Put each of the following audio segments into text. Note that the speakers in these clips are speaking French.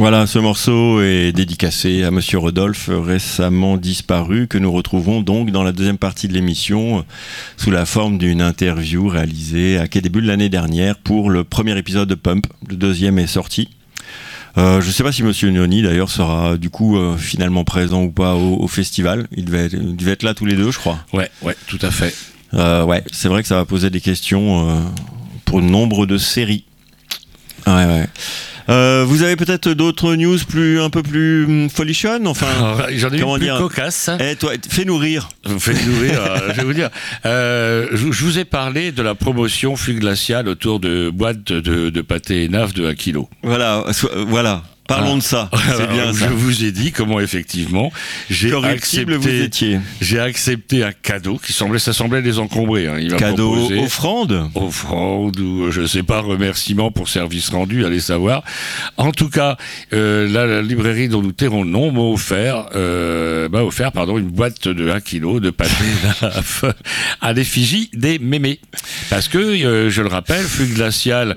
Voilà, ce morceau est dédicacé à Monsieur Rodolphe, récemment disparu, que nous retrouvons donc dans la deuxième partie de l'émission, sous la forme d'une interview réalisée à Quai des Bulles l'année dernière pour le premier épisode de Pump. Le deuxième est sorti. Je ne sais pas si Monsieur Gnoni d'ailleurs sera du coup finalement présent ou pas au festival. Il devait être là tous les deux, je crois. Ouais, tout à fait. Ouais, c'est vrai que ça va poser des questions pour nombre de séries. Ouais. Vous avez peut-être d'autres news un peu plus folichonnes, enfin. J'en ai une plus cocasse. Toi, fais-nous rire. Faites-nous rire, je vais vous dire. Je vous ai parlé de la promotion Flux Glacial autour de boîtes de pâté Enaf de 1 kg. Voilà. Parlons de ça. C'est bien ça. Je vous ai dit comment effectivement j'ai accepté un cadeau ça semblait les encombrer. Hein. Il cadeau offrande ou je sais pas, remerciement pour service rendu, allez savoir. En tout cas, la librairie dont nous tairons le nom m'a offert une boîte de 1 kg de pâté Enaf à l'effigie des mémés. Parce que je le rappelle, Flux Glacial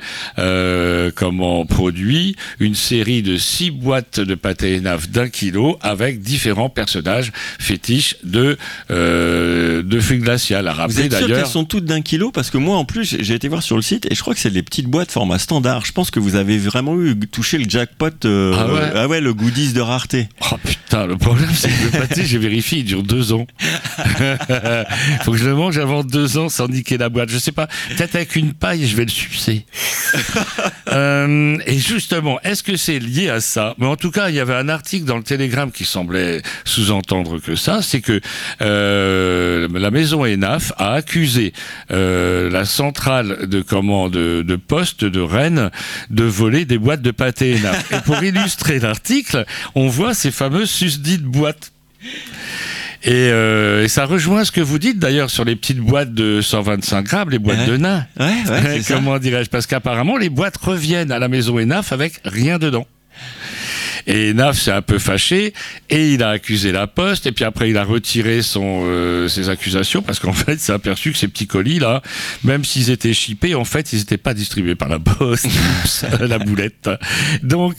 produit une série de 6 boîtes de pâté Enaf d'1 kg avec différents personnages fétiches de Flux Glacial. Vous êtes sûr qu'elles sont toutes d'1 kg? Parce que moi, en plus, j'ai été voir sur le site et je crois que c'est des petites boîtes format standard. Je pense que vous avez vraiment touché le jackpot. Le goodies de rareté. Oh putain, le problème c'est que le pâté, j'ai vérifié, il dure 2 ans. Faut que je le mange avant 2 ans sans niquer la boîte. Je sais pas, peut-être avec une paille, je vais le sucer. Et justement, est-ce que c'est lié à ça? Mais en tout cas, il y avait un article dans le Télégramme qui semblait sous-entendre que ça, c'est que la maison Enaf a accusé la centrale de poste de Rennes de voler des boîtes de pâté Enaf. Et pour illustrer l'article, on voit ces fameuses susdites boîtes. Et ça rejoint ce que vous dites d'ailleurs sur les petites boîtes de 125 grammes, les boîtes de nains. Ouais, comment dirais-je? Parce qu'apparemment, les boîtes reviennent à la maison Enaf avec rien dedans. Et Enaf s'est un peu fâché et il a accusé la Poste et puis après il a retiré ses accusations parce qu'en fait il s'est aperçu que ces petits colis là, même s'ils étaient shippés, en fait ils n'étaient pas distribués par la Poste, la boulette. Donc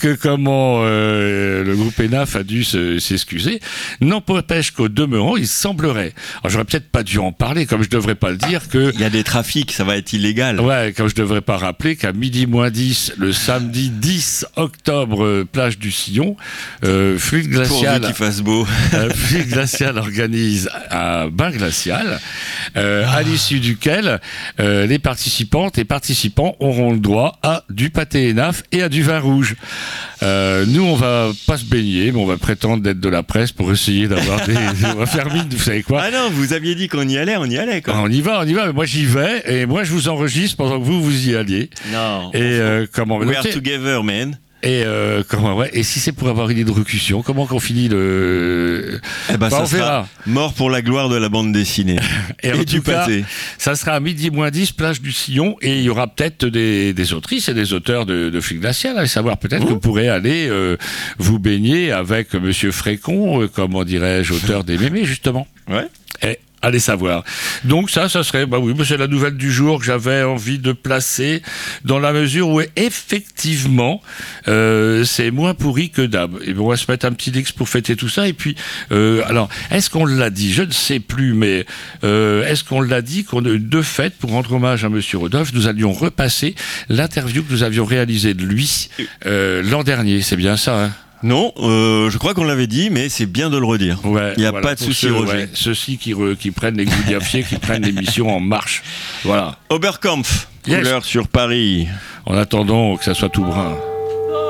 le groupe Enaf a dû s'excuser. N'empêche qu'au demeurant il semblerait, alors j'aurais peut-être pas dû en parler comme je devrais pas le dire, que il y a des trafics, ça va être illégal. Ouais, comme je devrais pas rappeler qu'à 12:10 le samedi 10 octobre, plage du Sillon, Flux Glacial, pourvu qu'il fasse beau. Flux Glacial organise un bain glacial à l'issue duquel les participantes et participants auront le droit à du pâté Enaf et à du vin rouge. Nous on va pas se baigner, mais on va prétendre d'être de la presse pour essayer d'avoir on va faire mine, vous savez quoi. Ah non, vous aviez dit qu'on y allait quoi. On y va, mais moi j'y vais et moi je vous enregistre pendant que vous y alliez. Non. Et we are together, man. Et et si c'est pour avoir une hydrocution, comment qu'on finit le... ça sera mort pour la gloire de la bande dessinée. et du pâté. Ça sera à 12:10, plage du Sillon, et il y aura peut-être des autrices et des auteurs de Flux Glacial, à savoir peut-être que vous pourrez aller vous baigner avec Monsieur Frécon, auteur des mémés justement. Ouais. Et allez savoir. Donc ça serait, c'est la nouvelle du jour que j'avais envie de placer dans la mesure où effectivement c'est moins pourri que d'hab. Et on va se mettre un petit X pour fêter tout ça. Et puis, alors, est-ce qu'on l'a dit? Je ne sais plus, mais est-ce qu'on l'a dit de fait, pour rendre hommage à Monsieur Rodolphe, nous allions repasser l'interview que nous avions réalisée de lui l'an dernier. C'est bien ça, hein? Non, je crois qu'on l'avait dit, mais c'est bien de le redire. Il n'y a pas de souci, Roger. Ceux-ci qui prennent les Goudiafiers, qui prennent l'émission en marche. Voilà. Oberkampf, couleur sur Paris. En attendant que ça soit tout brun.